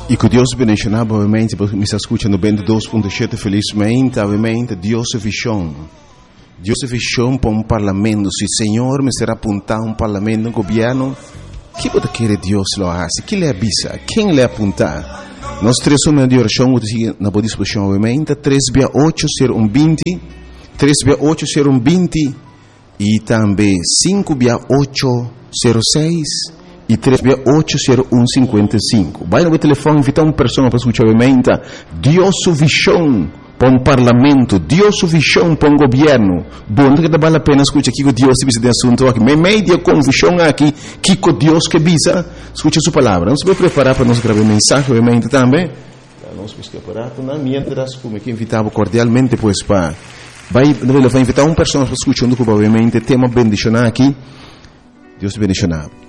E que Deus bendiga, obviamente, porque me está escutando bem 2.7, felizmente, obviamente, Deus é visão. Deus é visão para um parlamento. Se o Senhor me será apontar um parlamento, um governo, o que pode querer Deus lo hace? Quem lhe avisa? Quem lhe apontar? Nós três somos de oração, na boa disposição, obviamente, 3680120, 3680120 e também 56806 e 3680155. Vai no telefone, invitar uma pessoa para escutar, obviamente, Deus é visão para um parlamento, Deus é visão para um governo. Bom, que vale a pena escutar aqui que Deus visa de assunto aqui. Media com visão aqui, que Deus que visa, escuta sua palavra. Nós vamos preparar para nós gravar mensagem, obviamente, também. Nós vamos preparar, mientras, como aqui invitava cordialmente, pois, para... Vai invitar uma pessoa para escutar, obviamente, tema bendicionar aqui. Deus te bendicionar.